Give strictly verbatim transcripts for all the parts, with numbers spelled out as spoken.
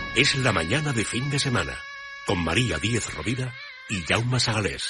Es la mañana de fin de semana, con María Díez Rovira y Jaume Sagalés.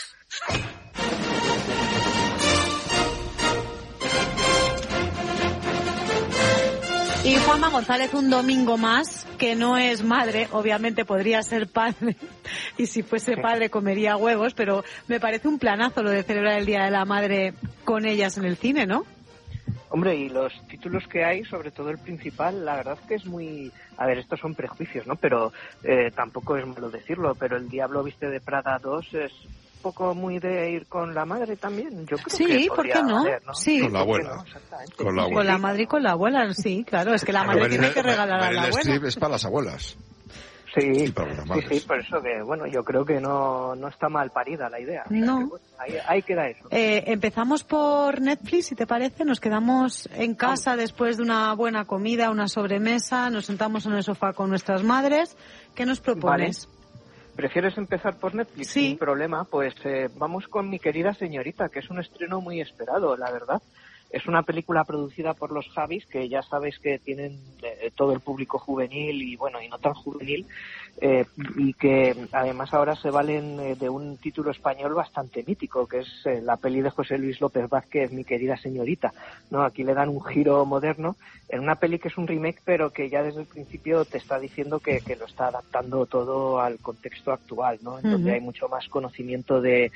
Y Juanma González un domingo más, que no es madre, obviamente podría ser padre, y si fuese padre comería huevos, pero me parece un planazo lo de celebrar el Día de la Madre con ellas en el cine, ¿no? Hombre, y los títulos que hay, sobre todo el principal, la verdad es que es muy... A ver, estos son prejuicios, ¿no? Pero eh, tampoco es malo decirlo, pero El Diablo Viste de Prada dos es un poco muy de ir con la madre también. Yo creo sí, que ¿por qué no? Haber, ¿no? Sí, con la abuela. No, con la abuela. Con la madre y con la abuela, sí, claro. Es que la madre tiene que regalar a la abuela. Es para las abuelas. Sí, sí, sí, sí, por eso que, bueno, yo creo que no, no está mal parida la idea. No. Que, bueno, ahí, ahí queda eso. Eh, empezamos por Netflix, si te parece. Nos quedamos en casa después de una buena comida, una sobremesa. Nos sentamos en el sofá con nuestras madres. ¿Qué nos propones? Vale. ¿Prefieres empezar por Netflix? Sí. Sin problema. Pues eh, vamos con Mi Querida Señorita, que es un estreno muy esperado, la verdad. Es una película producida por los Javis, que ya sabéis que tienen eh, todo el público juvenil y, bueno, y no tan juvenil, eh, y que además ahora se valen eh, de un título español bastante mítico, que es eh, la peli de José Luis López Vázquez, Mi Querida Señorita, ¿no? Aquí le dan un giro moderno en una peli que es un remake, pero que ya desde el principio te está diciendo que, que lo está adaptando todo al contexto actual, ¿no? En uh-huh. donde hay mucho más conocimiento de...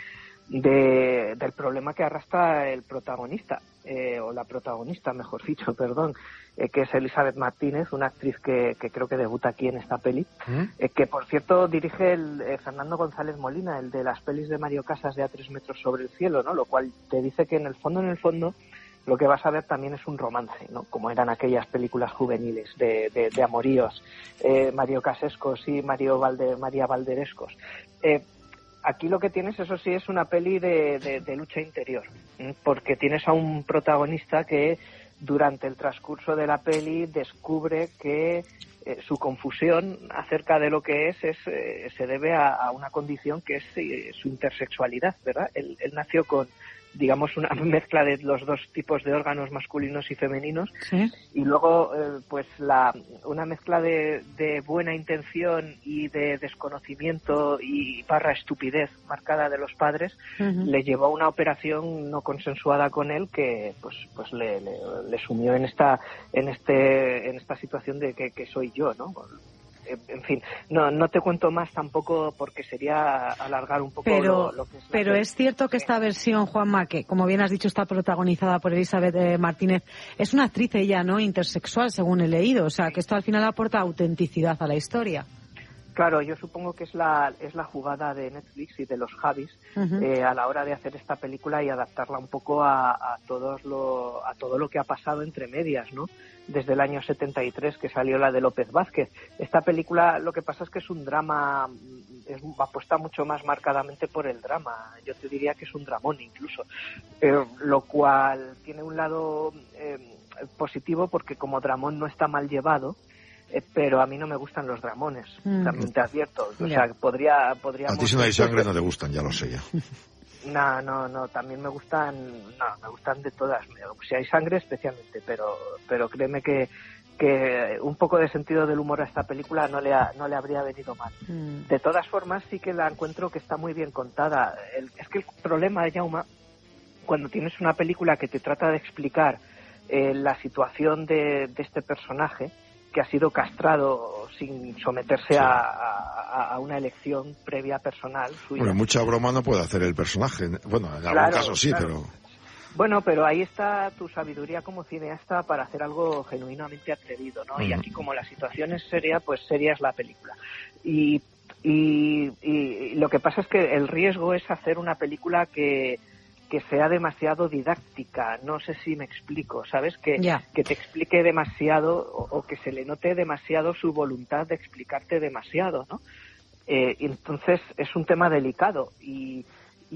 De, del problema que arrastra el protagonista, eh, o la protagonista, mejor dicho, perdón, eh, que es Elizabeth Martínez, una actriz que, que creo que debuta aquí en esta peli, ¿Mm? eh, que por cierto dirige el, eh, Fernando González Molina, el de las pelis de Mario Casas de A tres metros sobre el cielo, ¿no? Lo cual te dice que en el fondo, en el fondo, lo que vas a ver también es un romance, ¿no? Como eran aquellas películas juveniles de, de, de amoríos, eh, Mario Casescos y Mario Valde, María Valderescos. Eh, Aquí lo que tienes, eso sí, es una peli de, de, de lucha interior, ¿eh? Porque tienes a un protagonista que durante el transcurso de la peli descubre que eh, su confusión acerca de lo que es, es eh, se debe a, a una condición que es eh, su intersexualidad, ¿verdad? Él, él nació con, digamos, una mezcla de los dos tipos de órganos masculinos y femeninos, ¿sí? Y luego eh, pues la una mezcla de, de buena intención y de desconocimiento y barra estupidez marcada de los padres, uh-huh. le llevó a una operación no consensuada con él que pues pues le, le, le sumió en esta en este en esta situación de que, que soy yo, ¿no? En fin, no no te cuento más tampoco porque sería alargar un poco pero, lo, lo que es Pero la... es cierto que esta versión, Juanma, que como bien has dicho está protagonizada por Elizabeth eh, Martínez, es una actriz ella, ¿no? Intersexual, según he leído, o sea que esto al final aporta autenticidad a la historia. Claro, yo supongo que es la es la jugada de Netflix y de los Javis uh-huh. eh, a la hora de hacer esta película y adaptarla un poco a, a todos lo a todo lo que ha pasado entre medias, ¿no? Desde el año setenta y tres que salió la de López Vázquez. Esta película, lo que pasa es que es un drama, es, apuesta mucho más marcadamente por el drama. Yo te diría que es un dramón incluso, eh, lo cual tiene un lado eh, positivo porque como dramón no está mal llevado. Eh, pero a mí no me gustan los dramones, mm. también te advierto. O yeah. sea, podría... podríamos... A ti si no hay sangre no te gustan, ya lo sé ya. No, no, no, también me gustan, no, me gustan de todas. Si hay sangre especialmente, pero pero créeme que que un poco de sentido del humor a esta película no le ha, no le habría venido mal. Mm. De todas formas, sí que la encuentro que está muy bien contada. El, es que el problema, Jaume, cuando tienes una película que te trata de explicar eh, la situación de, de este personaje, que ha sido castrado sin someterse sí. a, a, a una elección previa personal suya. Bueno, mucha broma no puede hacer el personaje. Bueno, en claro, algún caso sí, claro. pero... Bueno, pero ahí está tu sabiduría como cineasta para hacer algo genuinamente atrevido, ¿no? Uh-huh. Y aquí, como la situación es seria, pues seria es la película. Y, y, y lo que pasa es que el riesgo es hacer una película que... que sea demasiado didáctica, no sé si me explico, ¿sabes? Que, yeah. que te explique demasiado o, o que se le note demasiado su voluntad de explicarte demasiado, ¿no? Eh, entonces es un tema delicado y,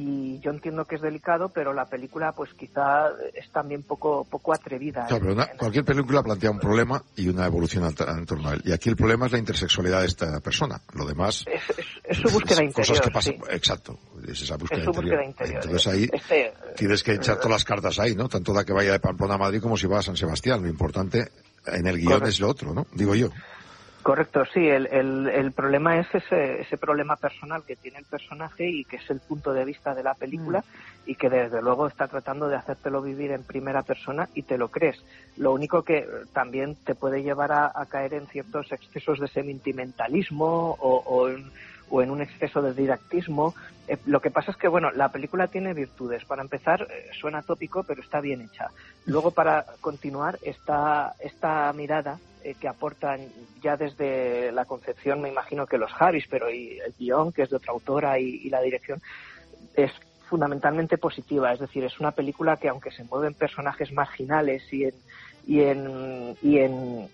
y yo entiendo que es delicado, pero la película pues quizá es también poco poco atrevida. Claro, pero una, cualquier película plantea un problema y una evolución en torno a él. Y aquí el problema es la intersexualidad de esta persona. Lo demás es, es, es su búsqueda es interior. Cosas que pasan, sí. Exacto. Es esa búsqueda, es su interior. búsqueda interior. Entonces ahí este, tienes que echar todas las cartas ahí, ¿no? Tanto da que vaya de Pamplona a Madrid como si va a San Sebastián. Lo importante en el guión Correcto. Es lo otro, ¿no? Digo yo. Correcto, sí, el, el, el problema es ese, ese problema personal que tiene el personaje y que es el punto de vista de la película mm. y que desde luego está tratando de hacértelo vivir en primera persona y te lo crees. Lo único que también te puede llevar a, a caer en ciertos excesos de sentimentalismo o, o, en, o en un exceso de didactismo. Eh, lo que pasa es que, bueno, la película tiene virtudes. Para empezar, eh, suena tópico, pero está bien hecha. Luego, para continuar, está esta mirada que aportan ya desde la concepción, me imagino que los Javis, pero y el guión, que es de otra autora, y, y la dirección, es fundamentalmente positiva. Es decir, es una película que, aunque se mueven personajes marginales y en y en y en,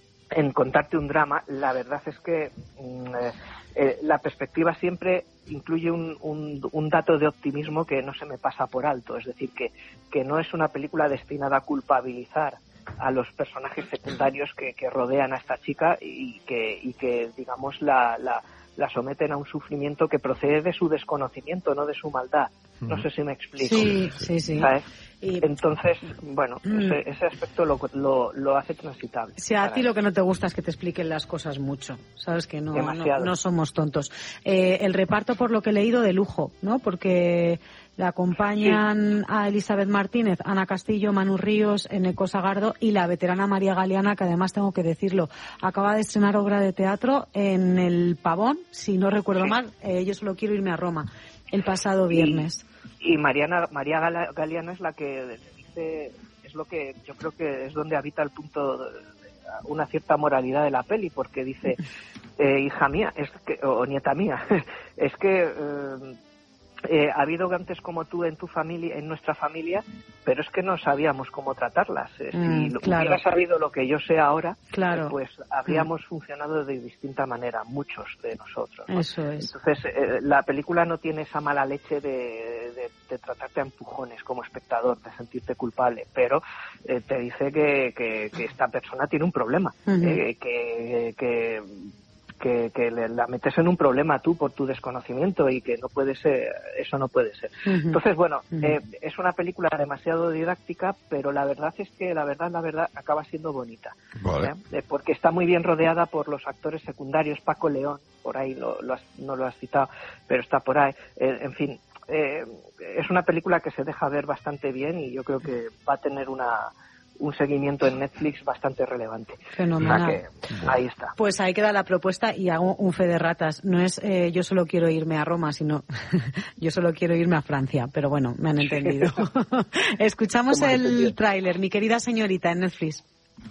en contarte un drama, la verdad es que mm, eh, la perspectiva siempre incluye un, un, un dato de optimismo que no se me pasa por alto. Es decir, que, que no es una película destinada a culpabilizar a los personajes secundarios que, que rodean a esta chica y que, y que digamos, la, la, la someten a un sufrimiento que procede de su desconocimiento, no de su maldad. No sé si me explico. Sí, sí, sí. ¿Sabes? Y, Entonces, bueno, mm. ese, ese aspecto lo, lo, lo hace transitable. Si a ti lo que no te gusta es que te expliquen las cosas mucho, sabes que no, no, no somos tontos. Eh, el reparto, por lo que he leído, de lujo, ¿no? Porque la acompañan sí. a Elizabeth Martínez, Ana Castillo, Manu Ríos, Eneco Sagardo y la veterana María Galeana, que además tengo que decirlo, acaba de estrenar obra de teatro en el Pavón, si no recuerdo sí. mal, eh, yo solo quiero irme a Roma, el pasado viernes. Y, y Mariana, María Galeana es la que dice, es lo que yo creo que es donde habita el punto, una cierta moralidad de la peli, porque dice, eh, hija mía, es que, o nieta mía, es que... Eh, Eh, ha habido antes como tú en tu familia, en nuestra familia, pero es que no sabíamos cómo tratarlas. Eh, mm, si claro. hubiera sabido lo que yo sé ahora, claro. eh, pues habríamos mm. funcionado de distinta manera, muchos de nosotros, ¿no? Eso es. Entonces, eh, la película no tiene esa mala leche de, de, de tratarte a empujones como espectador, de sentirte culpable, pero eh, te dice que, que, que esta persona tiene un problema, uh-huh. eh, que... que Que, que la metes en un problema tú por tu desconocimiento y que no puede ser, eso no puede ser. Uh-huh. Entonces, bueno, uh-huh. eh, es una película demasiado didáctica, pero la verdad es que la verdad, la verdad, acaba siendo bonita. Vale. ¿eh? Porque está muy bien rodeada por los actores secundarios. Paco León, por ahí lo, lo has, no lo has citado, pero está por ahí. Eh, en fin, eh, es una película que se deja ver bastante bien y yo creo que va a tener una... un seguimiento en Netflix bastante relevante. Fenomenal. O sea que, ahí está. Pues ahí queda la propuesta y hago un fe de ratas. No es eh, yo solo quiero irme a Roma, sino yo solo quiero irme a Francia. Pero bueno, me han entendido. Escuchamos el tráiler, Mi querida señorita, en Netflix.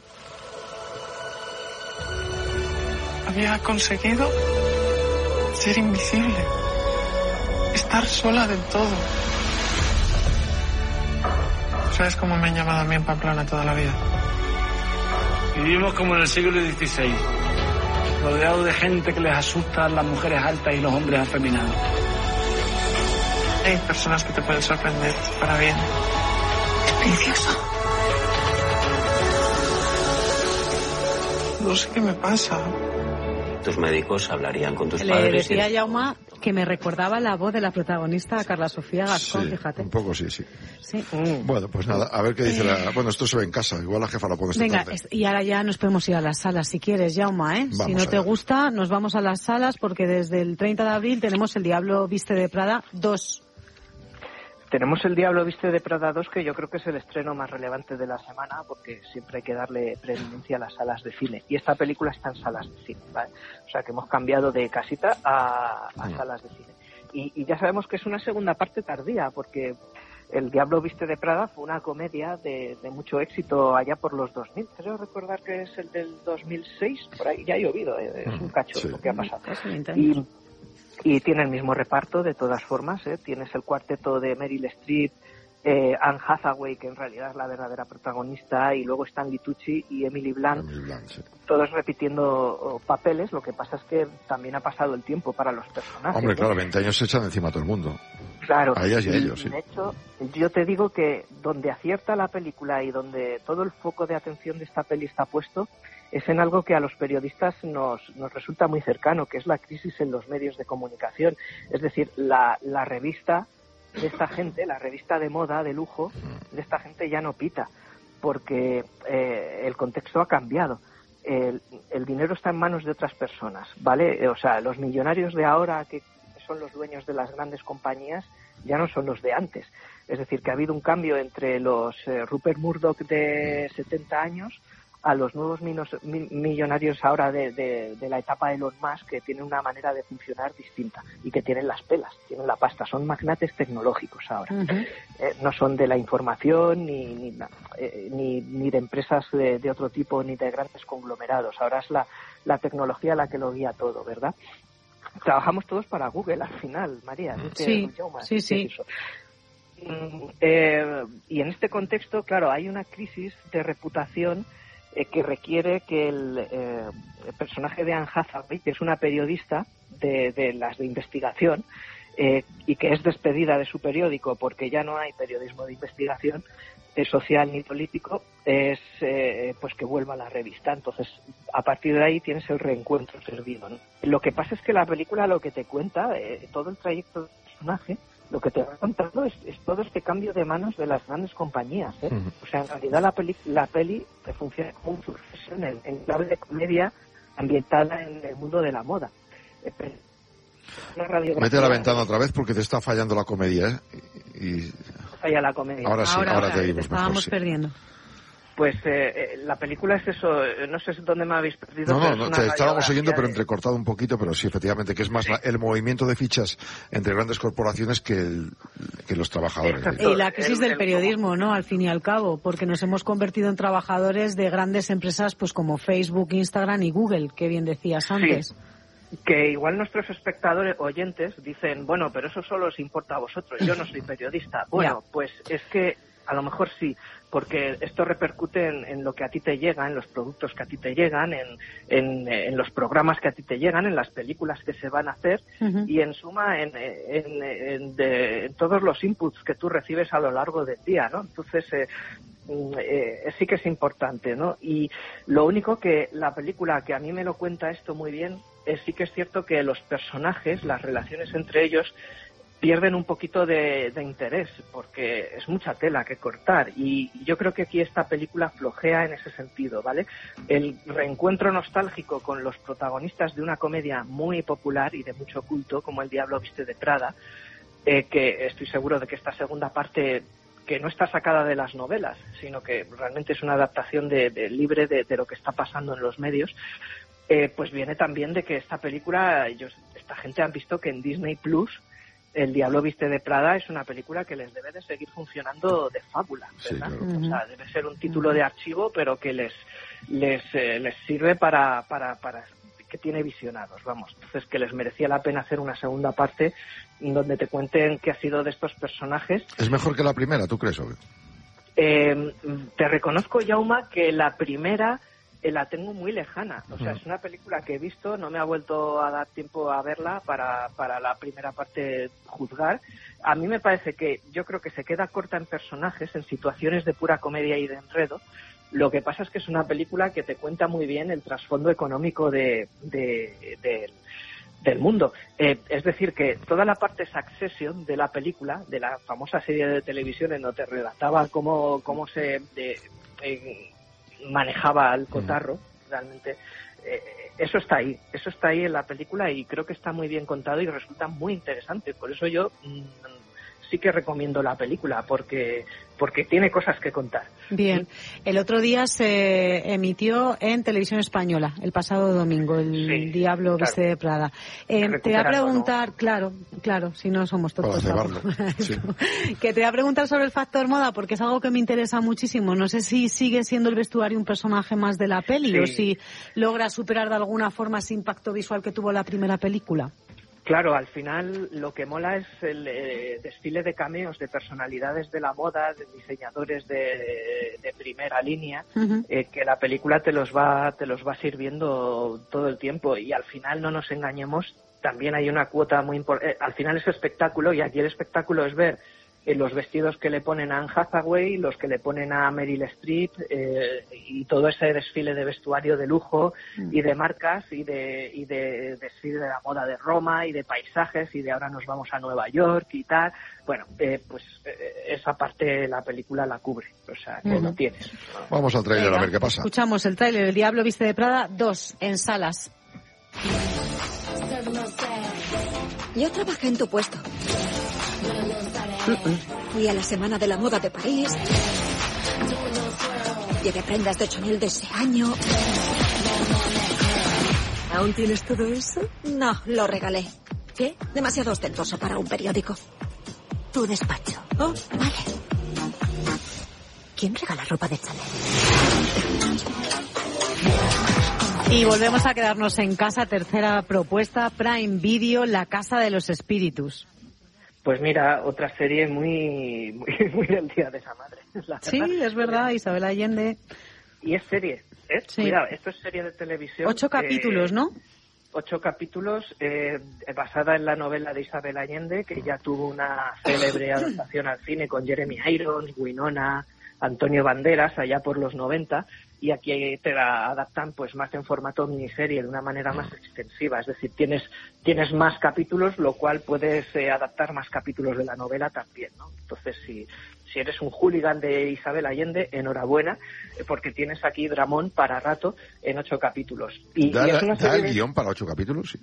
Había conseguido ser invisible. Estar sola del todo. ¿Sabes cómo me han llamado a mí en Pamplona toda la vida? Vivimos como en el siglo dieciséis, rodeado de gente que les asusta las mujeres altas y los hombres afeminados. Hay personas que te pueden sorprender para bien. Es precioso. No sé qué me pasa. Tus médicos hablarían con tus Le padres. Le decía a Jaume que me recordaba la voz de la protagonista, a Carla Sofía Gascón, sí, fíjate. Un poco sí, sí. sí. Mm. Bueno, pues nada, a ver qué dice la... Bueno, esto se ve en casa, igual la jefa la pone esta Venga, tarde. y ahora ya nos podemos ir a las salas, si quieres, Jaume, ¿eh? Vamos si no te allá. gusta, nos vamos a las salas, porque desde el treinta de abril tenemos El Diablo Viste de Prada dos. Tenemos El Diablo Viste de Prada dos, que yo creo que es el estreno más relevante de la semana, porque siempre hay que darle preeminencia a las salas de cine. Y esta película está en salas de cine, ¿vale? O sea, que hemos cambiado de casita a, a mm. salas de cine. Y, y ya sabemos que es una segunda parte tardía, porque El Diablo Viste de Prada fue una comedia de, de mucho éxito allá por los dos mil. Creo recordar que es el del dos mil seis, por ahí ya ha llovido, ¿eh? Es un cacho sí. lo que ha pasado. Y, y tiene el mismo reparto, de todas formas, ¿eh? Tienes el cuarteto de Meryl Streep, eh, Anne Hathaway, que en realidad es la verdadera protagonista, y luego Stanley Tucci y Emily Blunt, Emily Blunt sí. todos repitiendo oh, papeles. Lo que pasa es que también ha pasado el tiempo para los personajes. Hombre, ¿eh? claro, veinte años se echan encima a todo el mundo. Claro. A ellas y a ellos, sí. De hecho, yo te digo que donde acierta la película y donde todo el foco de atención de esta peli está puesto es en algo que a los periodistas nos, nos resulta muy cercano, que es la crisis en los medios de comunicación. Es decir, la, la revista de esta gente, la revista de moda, de lujo, de esta gente ya no pita, porque eh, el contexto ha cambiado. el, el dinero está en manos de otras personas, ¿vale? O sea, los millonarios de ahora, que son los dueños de las grandes compañías, ya no son los de antes. Es decir, que ha habido un cambio entre los eh, Rupert Murdoch de setenta años a los nuevos minos, mi, millonarios ahora de, de, de la etapa de Elon Musk, que tienen una manera de funcionar distinta y que tienen las pelas, tienen la pasta. Son magnates tecnológicos ahora. Uh-huh. Eh, no son de la información ni ni, eh, ni, ni de empresas de, de otro tipo, ni de grandes conglomerados. Ahora es la, la tecnología la que lo guía todo, ¿verdad? Trabajamos todos para Google al final, María. Sí, sí, sí. Eh, y en este contexto, claro, hay una crisis de reputación eh, que requiere que el, eh, el personaje de Anne Hathaway, que es una periodista de, de las de investigación, eh, y que es despedida de su periódico porque ya no hay periodismo de investigación eh, social ni político, es eh, pues que vuelva a la revista. Entonces, a partir de ahí tienes el reencuentro servido, ¿no? Lo que pasa es que la película lo que te cuenta, eh, todo el trayecto del personaje, lo que te va contando es, es todo este cambio de manos de las grandes compañías, ¿eh? Uh-huh. O sea, en realidad la peli, la peli funciona como un sucesión en, en clave de comedia ambientada en el mundo de la moda. Eh, Mete la ventana otra vez porque te está fallando la comedia, ¿eh? Y... Falla la comedia. Ahora sí, ahora, ahora te digo mejor. Estábamos sí. perdiendo. Pues eh, la película es eso, no sé dónde me habéis perdido. No, no, no te estábamos siguiendo, de... pero entrecortado un poquito, pero sí, efectivamente, que es más la, el movimiento de fichas entre grandes corporaciones que, el, que los trabajadores. Exacto. Y la crisis el, del periodismo, ¿no? Al fin y al cabo, porque nos hemos convertido en trabajadores de grandes empresas pues como Facebook, Instagram y Google, que bien decías antes. Sí. Que igual nuestros espectadores, oyentes, dicen, bueno, pero eso solo os importa a vosotros, yo no soy periodista. Bueno, pues es que a lo mejor sí, porque esto repercute en, en lo que a ti te llega, en los productos que a ti te llegan, en, en, en los programas que a ti te llegan, en las películas que se van a hacer, uh-huh. y en suma en, en, en, de, en todos los inputs que tú recibes a lo largo del día, ¿no? Entonces, eh, eh, sí que es importante, ¿no? Y lo único que la película, que a mí me lo cuenta esto muy bien, es sí que es cierto que los personajes, las relaciones entre ellos, pierden un poquito de, de interés, porque es mucha tela que cortar, y yo creo que aquí esta película flojea en ese sentido, ¿vale? El reencuentro nostálgico con los protagonistas de una comedia muy popular y de mucho culto, como El Diablo Viste de Prada, eh, que estoy seguro de que esta segunda parte, que no está sacada de las novelas, sino que realmente es una adaptación de, de libre de, de lo que está pasando en los medios, eh, pues viene también de que esta película, ellos, esta gente han visto que en Disney Plus El Diablo Viste de Prada es una película que les debe de seguir funcionando de fábula, ¿verdad? Sí, claro. O sea, debe ser un título de archivo, pero que les les eh, les sirve para, para, para que tiene visionados, vamos. Entonces, que les merecía la pena hacer una segunda parte donde te cuenten qué ha sido de estos personajes. ¿Es mejor que la primera, tú crees, obvio? Eh, te reconozco, Jaume, que la primera eh, la tengo muy lejana. O sea, uh-huh. es una película que he visto, no me ha vuelto a dar tiempo a verla para, para la primera parte juzgar. A mí me parece que, yo creo que se queda corta en personajes, en situaciones de pura comedia y de enredo. Lo que pasa es que es una película que te cuenta muy bien el trasfondo económico de, de, de, del mundo. Eh, es decir, que toda la parte Succession de la película, de la famosa serie de televisión en donde te relataba cómo, cómo se de, eh, manejaba el cotarro, realmente, eh, eso está ahí, eso está ahí en la película y creo que está muy bien contado y resulta muy interesante. Por eso yo mmm, sí que recomiendo la película, porque porque tiene cosas que contar. Bien. El otro día se emitió en Televisión Española, el pasado domingo, El sí, Diablo claro. Viste de Prada. Eh, te voy a preguntar, ¿no? claro, claro, si no somos todos. Sí. Que te voy a preguntar sobre el factor moda, porque es algo que me interesa muchísimo. No sé si sigue siendo el vestuario un personaje más de la peli, sí. o si logra superar de alguna forma ese impacto visual que tuvo la primera película. Claro, al final lo que mola es el eh, desfile de cameos de personalidades de la moda, de diseñadores de, de primera línea, uh-huh. eh, que la película te los va te los va sirviendo todo el tiempo y al final no nos engañemos, también hay una cuota muy importante. Eh, al final es espectáculo y aquí el espectáculo es ver eh, los vestidos que le ponen a Anne Hathaway, los que le ponen a Meryl Streep, eh, y todo ese desfile de vestuario de lujo y de marcas y de, y de desfile de la moda de Roma y de paisajes y de ahora nos vamos a Nueva York y tal. Bueno, eh, pues eh, esa parte la película la cubre, o sea, que uh-huh. lo tienes. Vamos al tráiler a ver qué pasa. Escuchamos el tráiler, El Diablo Viste de Prada dos, en salas. Yo trabajé en tu puesto. Fui a la Semana de la Moda de París. Llevé prendas de Chanel de ese año. ¿Aún tienes todo eso? No, lo regalé. ¿Qué? Demasiado ostentoso para un periódico. Tu despacho. Oh, vale. ¿Quién regala ropa de Chanel? Y volvemos a quedarnos en casa. Tercera propuesta, Prime Video, La Casa de los Espíritus. Pues mira, otra serie muy muy, muy del día de esa madre. La sí, verdad. Es verdad, Isabel Allende. Y es serie, ¿eh? Sí. Mira, esto es serie de televisión. Ocho capítulos, eh, ¿no? Ocho capítulos, eh, basada en la novela de Isabel Allende, que ya tuvo una célebre adaptación al cine con Jeremy Irons, Winona, Antonio Banderas, allá por los noventa, y aquí te la adaptan pues más en formato miniserie, de una manera más extensiva, es decir, tienes tienes más capítulos, lo cual puedes eh, adaptar más capítulos de la novela también, ¿no? Entonces, si, si eres un hooligan de Isabel Allende, enhorabuena, eh, porque tienes aquí dramón para rato en ocho capítulos. Y, ¿Da, y es una ¿da el de... guión para ocho capítulos? Sí.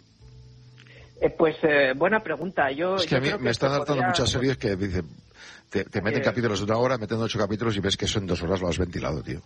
Eh, pues eh, buena pregunta. Yo, es que yo a mí creo me que están adaptando podría... muchas series que dicen, te, te meten eh, capítulos de una hora, meten ocho capítulos y ves que eso en dos horas lo has ventilado, tío.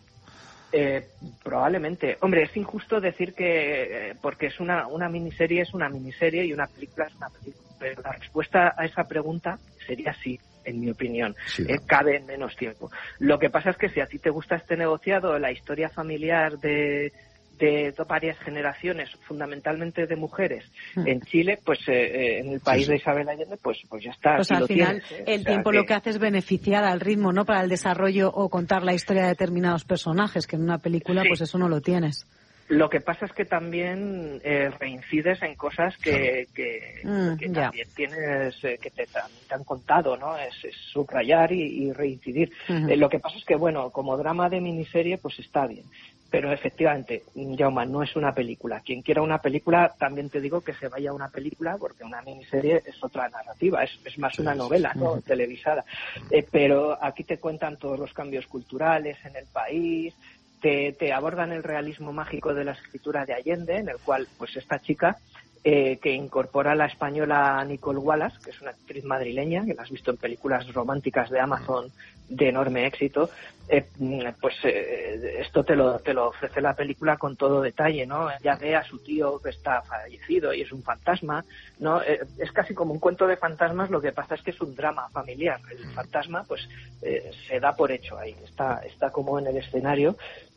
Eh, probablemente. Hombre, es injusto decir que eh, porque es una, una miniserie es una miniserie y una película es una película. Pero la respuesta a esa pregunta sería sí, en mi opinión. Sí, eh, ¿no? Cabe en menos tiempo. Lo que pasa es que si a ti te gusta este negociado, la historia familiar de... de varias generaciones, fundamentalmente de mujeres, hmm. en Chile, pues eh, en el país sí, sí. de Isabel Allende, pues pues ya está. Pues al final tienes, ¿eh? El o sea, tiempo que... lo que hace es beneficiar al ritmo, ¿no? Para el desarrollo o contar la historia de determinados personajes, que en una película, sí. pues eso no lo tienes. Lo que pasa es que también eh, reincides en cosas que, que, mm, que también tienes, eh, que te, te han contado, ¿no? Es, es subrayar y, y reincidir. Uh-huh. Eh, lo que pasa es que, bueno, como drama de miniserie, pues está bien. Pero efectivamente, Jaume, no es una película. Quien quiera una película, también te digo que se vaya a una película, porque una miniserie es otra narrativa, es, es más una novela, ¿no? Uh-huh. Televisada. Eh, pero aquí te cuentan todos los cambios culturales en el país. Te, te abordan el realismo mágico de la escritura de Allende, en el cual, pues, esta chica eh, que incorpora a la española Nicole Wallace, que es una actriz madrileña, que la has visto en películas románticas de Amazon de enorme éxito, eh, pues eh, esto te lo, te lo ofrece la película con todo detalle, ¿no? Ella ve a su tío que está fallecido y es un fantasma, ¿no? Eh, es casi como un cuento de fantasmas, lo que pasa es que es un drama familiar. El fantasma, pues, eh, se da por hecho ahí, está, está como en el escenario.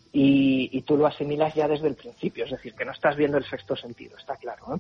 Y, y tú lo asimilas ya desde el principio, es decir, que no estás viendo el sexto sentido, está claro, ¿no?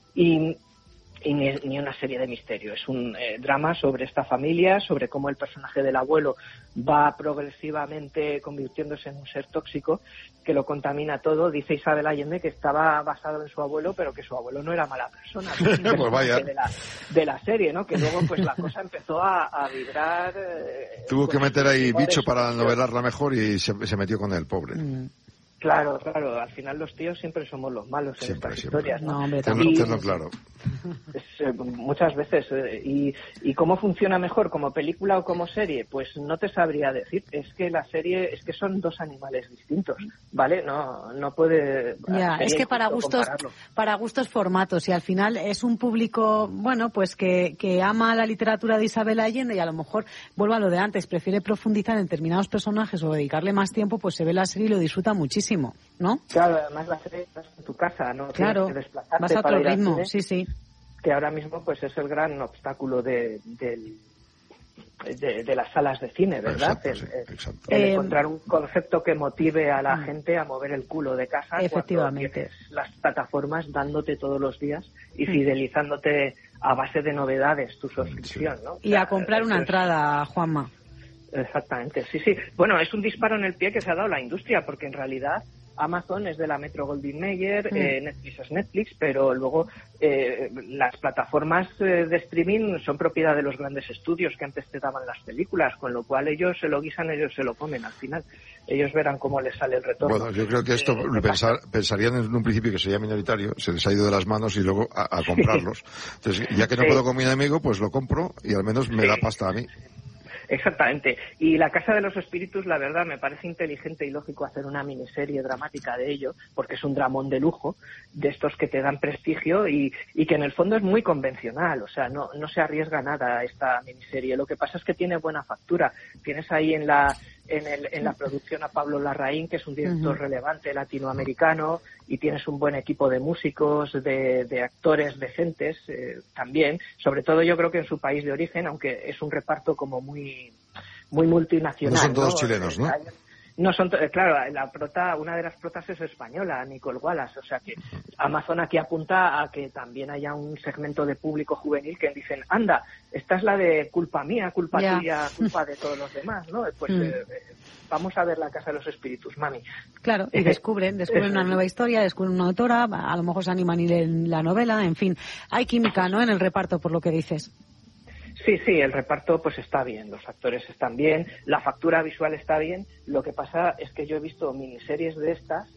Y, y ni, ni una serie de misterio, es un eh, drama sobre esta familia, sobre cómo el personaje del abuelo va progresivamente convirtiéndose en un ser tóxico que lo contamina todo. Dice Isabel Allende que estaba basado en su abuelo, pero que su abuelo no era mala persona, ¿no? Pues vaya. De la, de la serie, ¿no? Que luego pues la cosa empezó a, a vibrar. Eh, Tuvo que meter ahí bicho para novelarla mejor y se, se metió con el pobre. Mm. Claro, claro, al final los tíos siempre somos los malos en siempre, estas siempre. historias, ¿no? No, hombre, también. Tenlo claro. Es, eh, muchas veces. Eh, y, ¿Y cómo funciona mejor, como película o como serie? Pues no te sabría decir. Es que la serie, es que son dos animales distintos, ¿vale? No no puede... Ya, es que para gustos para gustos formatos, y al final es un público, bueno, pues que, que ama la literatura de Isabel Allende y a lo mejor, vuelvo a lo de antes, prefiere profundizar en determinados personajes o dedicarle más tiempo, pues se ve la serie y lo disfruta muchísimo, ¿no? Claro, además la serie estás en tu casa, ¿no? Claro, vas a otro ritmo, sí, sí. Que ahora mismo pues es el gran obstáculo de, de, de, de las salas de cine, ¿verdad? Exacto, sí, el, exacto. el Eh, encontrar un concepto que motive a la gente a mover el culo de casa. Efectivamente. Cuando tienes las plataformas dándote todos los días y fidelizándote a base de novedades tu suscripción, ¿no? Y a comprar una entrada, Juanma. Exactamente, sí, sí. Bueno, es un disparo en el pie que se ha dado la industria, porque en realidad Amazon es de la Metro Goldwyn Mayer, Mm. eh, Netflix es Netflix, pero luego eh, las plataformas eh, de streaming son propiedad de los grandes estudios que antes te daban las películas, con lo cual ellos se lo guisan, ellos se lo comen al final. Ellos verán cómo les sale el retorno. Bueno, yo creo que esto Eh, pensar, pensarían en un principio que sería minoritario, se les ha ido de las manos y luego a, a comprarlos. Entonces, ya que no Sí. puedo con mi enemigo, pues lo compro y al menos me Sí. da pasta a mí. Exactamente. Y La Casa de los Espíritus, la verdad, me parece inteligente y lógico hacer una miniserie dramática de ello, porque es un dramón de lujo, de estos que te dan prestigio y, y que en el fondo es muy convencional. O sea, no, no se arriesga nada esta miniserie. Lo que pasa es que tiene buena factura. Tienes ahí en la en, el, en la producción a Pablo Larraín, que es un director Ujú. relevante latinoamericano, y tienes un buen equipo de músicos, de, de actores decentes eh, también. Sobre todo yo creo que en su país de origen, aunque es un reparto como muy muy multinacional. No son todos chilenos, ¿no? Hay- No son, to- eh, claro, la prota, una de las protas es española, Nicole Wallace, o sea que Amazon aquí apunta a que también haya un segmento de público juvenil que dicen, anda, esta es la de culpa mía, culpa Ya. tuya, culpa de todos los demás, ¿no? Pues Mm. eh, eh, vamos a ver La Casa de los Espíritus, mami. Claro, y descubren, descubren una nueva historia, descubren una autora, a lo mejor se animan a ir en la novela, en fin. Hay química, ¿no?, en el reparto, por lo que dices. Sí, sí, el reparto pues está bien, los actores están bien, la factura visual está bien. Lo que pasa es que yo he visto miniseries de estas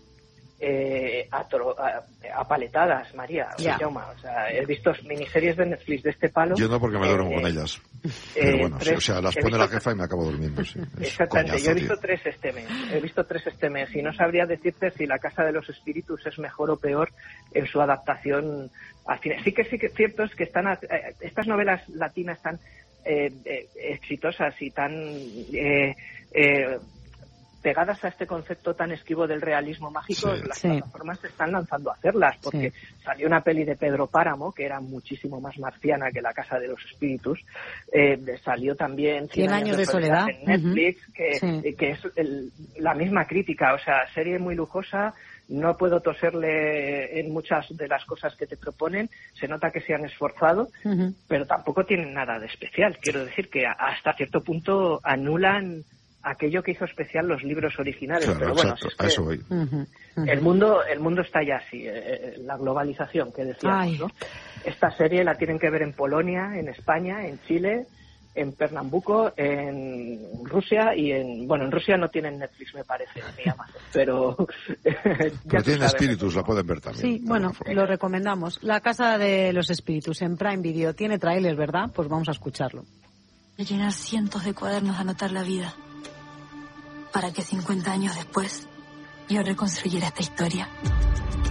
eh, atro- a- apaletadas, María, Ya. Jaume, o sea, he visto miniseries de Netflix de este palo. Yo no, porque me duermo eh, con ellas. eh, Pero bueno, sí, tres- o sea, las he pone la visto- jefa y me acabo durmiendo, sí. Es Exactamente, coñazo, yo he visto tío. tres este mes, he visto tres este mes y no sabría decirte si La Casa de los Espíritus es mejor o peor en su adaptación al cine. Sí que sí que es cierto es que están a- eh, estas novelas latinas tan eh, eh, exitosas y tan eh, eh, pegadas a este concepto tan esquivo del realismo mágico, Sí. las Sí. plataformas se están lanzando a hacerlas, porque salió una peli de Pedro Páramo, que era muchísimo más marciana que La Casa de los Espíritus, eh, salió también Cien años de soledad. en Netflix, Ujú. que, Sí. que es el- la misma crítica, o sea, serie muy lujosa, no puedo toserle en muchas de las cosas que te proponen, se nota que se han esforzado, Ujú. pero tampoco tienen nada de especial. Quiero decir que a- hasta cierto punto anulan aquello que hizo especial los libros originales. Claro, pero bueno, exacto, si es a que eso voy. Ujú. Ujú. el mundo el mundo está ya así, eh, eh, la globalización que decíamos, Ay. ¿no? Esta serie la tienen que ver en Polonia, en España, en Chile, en Pernambuco, en Rusia y en... Bueno, en Rusia no tienen Netflix, me parece, ni Amazon, pero... ya Pero tú tienen sabes. espíritus, la pueden ver también. Sí, de bueno, alguna forma. lo recomendamos. La Casa de los Espíritus en Prime Video tiene tráiler, ¿verdad? Pues vamos a escucharlo. De llenar cientos de cuadernos de anotar la vida, para que cincuenta años después yo reconstruyera esta historia.